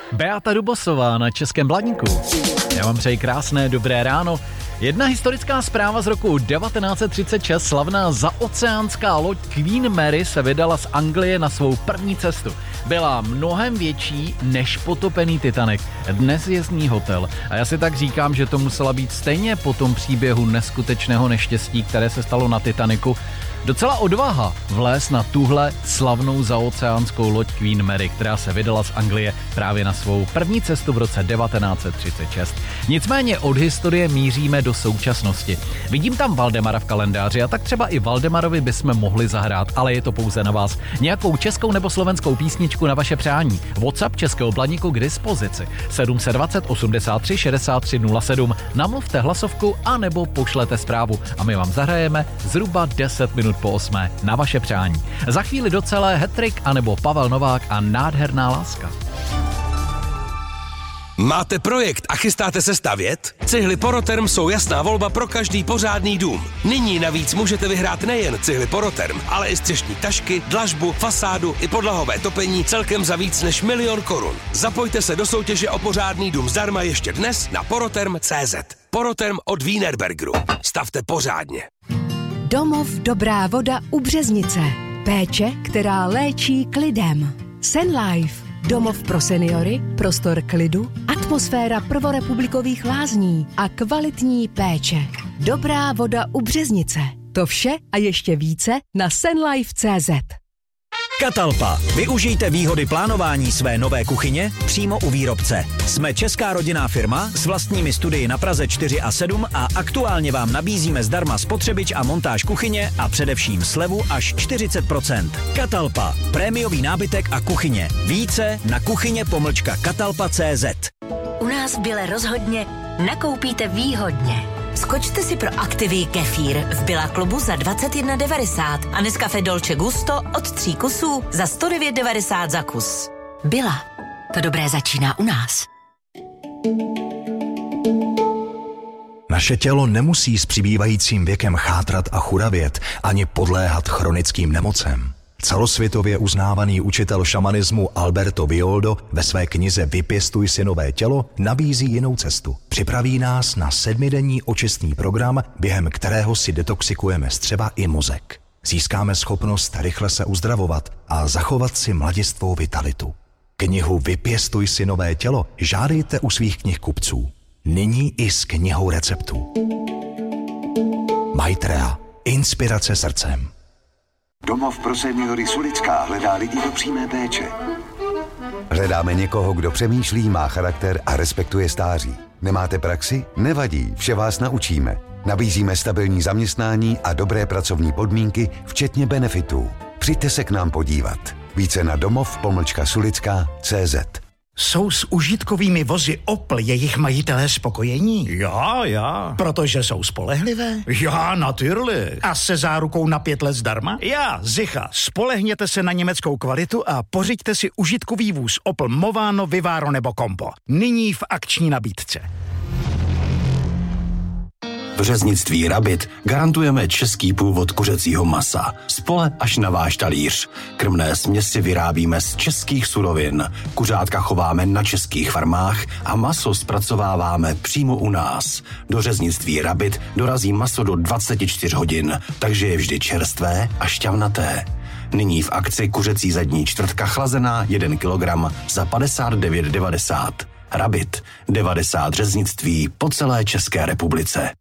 Beata Dubosová na Českém Blatníku. Já vám přeji krásné dobré ráno. Jedna historická zpráva z roku 1936, slavná zaoceánská loď Queen Mary se vydala z Anglie na svou první cestu. Byla mnohem větší než potopený Titanic. Dnes je z ní hotel. A já si tak říkám, že to musela být stejně po tom příběhu neskutečného neštěstí, které se stalo na Titanicu. Docela odvaha vlézt na tuhle slavnou zaoceánskou loď Queen Mary, která se vydala z Anglie právě na svou první cestu v roce 1936. Nicméně od historie míříme do současnosti. Vidím tam Valdemara v kalendáři a tak třeba i Valdemarovi bychom mohli zahrát, ale je to pouze na vás. Nějakou českou nebo slovenskou písničku na vaše přání. WhatsApp Českého Blatníku k dispozici 720 83 63 07. Namluvte hlasovku a nebo pošlete zprávu a my vám zahrajeme zhruba 10 minut po 8 na vaše přání. Za chvíli docelé hat-trick anebo Pavel Novák a Nádherná láska. Máte projekt a chystáte se stavět? Cihly Poroterm jsou jasná volba pro každý pořádný dům. Nyní navíc můžete vyhrát nejen cihly Poroterm, ale i střešní tašky, dlažbu, fasádu i podlahové topení celkem za víc než 1 000 000 korun. Zapojte se do soutěže o pořádný dům zdarma ještě dnes na poroterm.cz. Poroterm od Wienerbergeru. Stavte pořádně. Domov Dobrá voda u Březnice. Péče, která léčí klidem. Senlife. Domov pro seniory, prostor klidu, atmosféra prvorepublikových lázní a kvalitní péče. Dobrá voda u Březnice. To vše a ještě více na senlife.cz. Catalpa. Využijte výhody plánování své nové kuchyně přímo u výrobce. Jsme česká rodinná firma s vlastními studii na Praze 4 a 7 a aktuálně vám nabízíme zdarma spotřebič a montáž kuchyně a především slevu až 40%. Catalpa. Prémiový nábytek a kuchyně. Více na kuchyně-catalpa.cz. U nás v Bile rozhodně nakoupíte výhodně. Skočte si pro Activii kefír v Billa klubu za 21,90 a Nescafé Dolce Gusto od 3 kusů za 109,90 za kus. Billa. To dobré začíná u nás. Naše tělo nemusí s přibývajícím věkem chátrat a churavět ani podléhat chronickým nemocem. Celosvětově uznávaný učitel šamanismu Alberto Villoldo ve své knize Vypěstuj si nové tělo nabízí jinou cestu. Připraví nás na 7denní očistný program, během kterého si detoxikujeme střeva i mozek. Získáme schopnost rychle se uzdravovat a zachovat si mladistvou vitalitu. Knihu Vypěstuj si nové tělo žádejte u svých knihkupců. Nyní i s knihou receptů. Maitreya. Inspirace srdcem. Domov pro seniory Sulická hledá lidi do přímé péče. Hledáme někoho, kdo přemýšlí, má charakter a respektuje stáří. Nemáte praxi? Nevadí, vše vás naučíme. Nabízíme stabilní zaměstnání a dobré pracovní podmínky, včetně benefitů. Přijďte se k nám podívat. Více na domov-sulická.cz. Jsou s užitkovými vozy Opel jejich majitelé spokojení? Já. Protože jsou spolehlivé? Já, natürlich. A se zárukou na 5 let zdarma? Já, sicher. Spolehněte se na německou kvalitu a pořiďte si užitkový vůz Opel Movano, Vivaro nebo Compo. Nyní v akční nabídce. Březnictví Rabit garantujeme český původ kuřecího masa. Z pole až na váš talíř. Krmné směsi vyrábíme z českých surovin. Kuřátka chováme na českých farmách a maso zpracováváme přímo u nás. Do řeznictví Rabit dorazí maso do 24 hodin, takže je vždy čerstvé a šťavnaté. Nyní v akci kuřecí zadní čtvrtka chlazená 1 kilogram za 59,90. Rabit. 90 řeznictví po celé České republice.